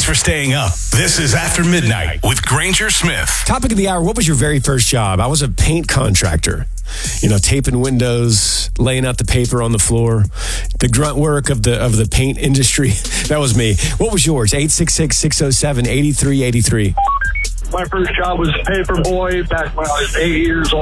Thanks for staying up. This is After Midnight with Granger Smith. Topic of the hour, what was your very first job? I was a paint contractor. Taping windows, laying out the paper on the floor, the grunt work of the paint industry. That was me. What was yours? 866-607-8383. My first job was paper boy back when I was 8 years old.